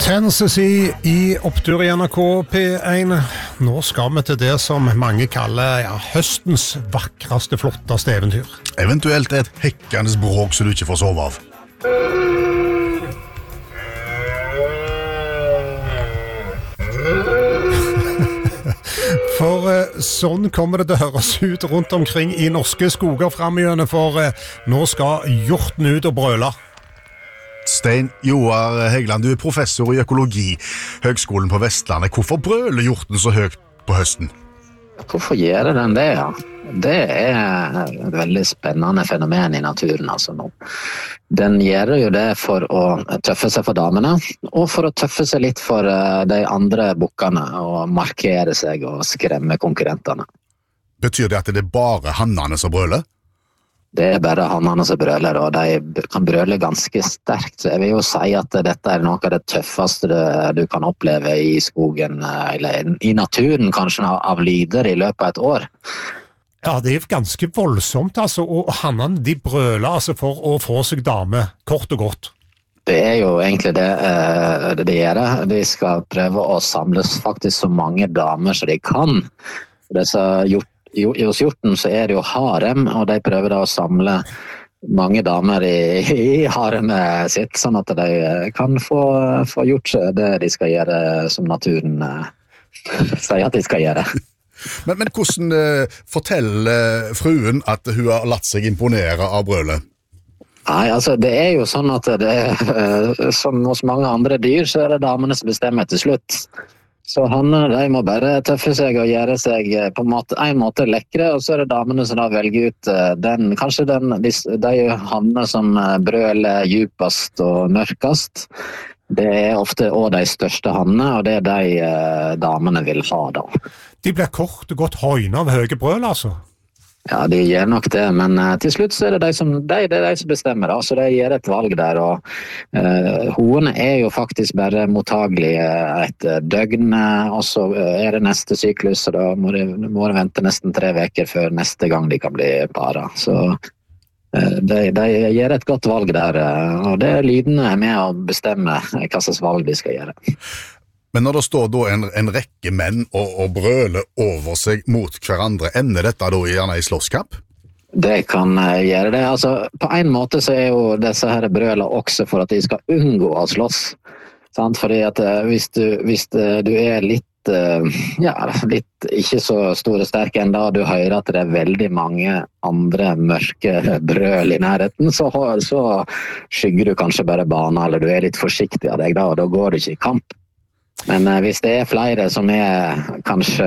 Tennessee i opptur i NRK P1. Nå skal vi til det som mange kaller høstens vakreste, flotteste eventyr. Eventuelt et hekkende bråk så du ikke får sove av. For sånn kommer det til å høres ut rundt omkring i norske skoger fremigjennom, for nå skal hjorten ut og brøle. Stein Joar Hegland, du professor i økologi, Høgskolen på Vestlandet. Hvorfor brøler hjorten så høyt på høsten? Hvorfor gjør den det, ja? Det et veldig spennende fenomen i naturen, altså nå. Den gjør jo det for å tøffe seg for damene, og for å tøffe seg litt for de andre bukkene, og markere seg og skremme konkurrentene. Betyr det at det bare hannene som brøler? Det bare hannene som brøler, og de kan brøle ganske sterkt. Så jeg vil jo si at dette noe av det tøffeste du kan oppleve i skogen, eller i naturen kanskje, av lyder i løpet av et år. Ja, det ganske voldsomt, altså, og hannene de brøler altså for å få seg dame, kort og godt. Det jo egentlig det de gjør. De skal prøve å samles faktisk så mange damer som de kan. Hos hjorten så det jo harem, og de prøver da å samle mange damer i haremet sitt, sånn at de kan få gjort det de skal gjøre som naturen sier at de skal gjøre. Men hvordan forteller fruen at hun har latt seg imponere av brølet? Nei, altså det jo sånn at som hos mange andre dyr, så det damene som bestemmer til slutt. Så de må bare tøffe seg og gjøre seg på en måte lekre, og så det damene som da velger ut de hannene som brøler djupest og mørkest. Det ofte også de største hannene, og det de damene vil ha da. De blir kort og godt høyne av høye brøl, altså? Ja, de gjør nok det, men til slutt så det de som bestemmer, da. Så de gjør et valg der, og hoene jo faktisk bare mottagelige et døgn, og så det neste syklus, og da må de vente nesten 3 uker før neste gang de kan bli para. Så de gjør et godt valg der, og det lydene med å bestemme hva slags valg de skal gjøre. Men når det står da en rekke menn og brøler over seg mot hverandre, ender dette da gjerne i slåsskamp? Det kan gjøre det. Altså, på en måte så jo disse her brøler også for at de skal unngå å slåss. Sant? Fordi at hvis du litt, litt ikke så stor og sterk enda, og du hører at det veldig mange andre mørke brøl i nærheten, så skygger du kanskje bare banen, eller du litt forsiktig av deg da, og da går du ikke i kamp. Men hvis det flere som kanskje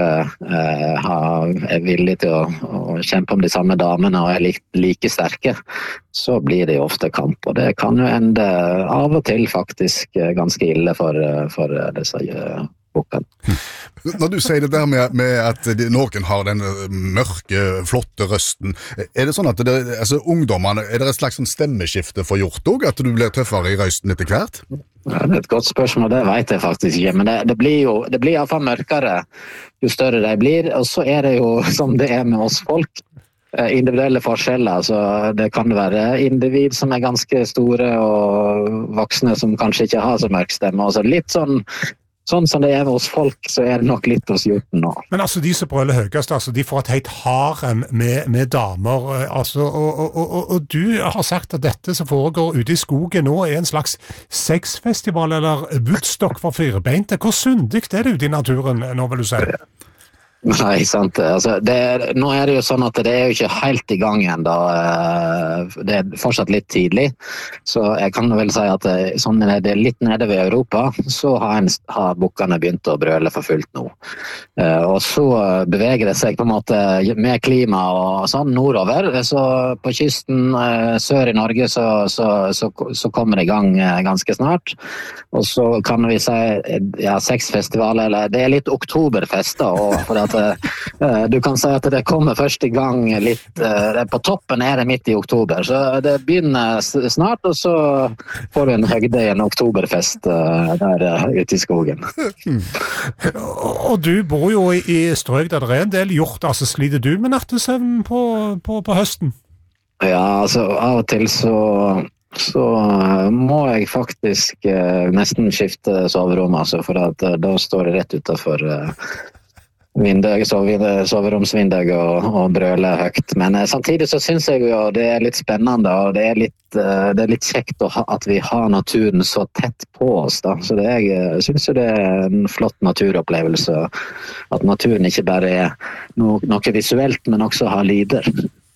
villige til å kjempe om de samme damene og like sterke, så blir det jo ofte kamp, og det kan jo ende av og til faktisk ganske ille for disse bukkene. Når du sier det der med at noen har den mørke, flotte røsten, det sånn at ungdommene, det et slags stemmeskifte for hjort også, at du blir tøffere i røsten etter hvert? Ja, det et godt spørsmål, det vet jeg faktisk ikke, men det blir i hvert fall mørkere jo større de blir, og så det jo som det med oss folk, individuelle forskjeller, så det kan være individ som ganske store og voksne som kanskje ikke har så mørk stemme, og så litt sånn som det med oss folk, så det nok litt hos hjorten nå. Men altså, de som brøler høyest, altså, de får et helt harem med damer, altså, og du har sagt at dette som foregår ute i skogen nå en slags sexfestival, eller Woodstock for firbeinte. Hvor syndig det ute i naturen, nå vil du si? Nei, sant. Altså, nå det jo sånn at det jo ikke helt i gang enda. Det fortsatt litt tidlig. Så jeg kan vel si at sånn det litt nede ved Europa, så har bukkene begynt å brøle for fullt nå. Og så beveger det seg på en måte med klima og sånn nordover. Så på kysten sør i Norge så kommer det i gang ganske snart. Og så kan vi si sexfestival, eller det litt oktoberfest da, og for at du kan si at det kommer først i gang litt på toppen det midt i oktober, så det begynner snart, og så får du en høgde i en oktoberfest der ute i skogen. Og du bor jo i strøk der det en del hjort, altså sliter du med nattesøvn på høsten? Ja, altså av og til så så må jeg faktisk nesten skifte soverom, altså, for at da står det rett utenfor soveromsvinduet og brøler høyt. Men samtidig så synes jeg jo det litt spennende, og det litt kjekt at vi har naturen så tett på oss. Da. Så jeg synes jo det en flott naturopplevelse, at naturen ikke bare noe visuelt, men også har lyder.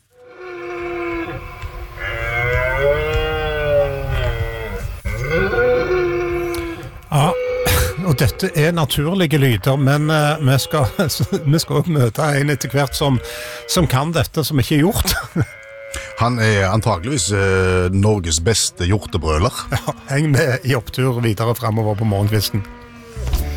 Ja, og dette naturlige lyder, men vi skal også møte en etter hvert som kan dette, som ikke gjort. Han antageligvis Norges beste hjortebrøler. Ja, heng med i opptur videre fremover på morgenkvisten.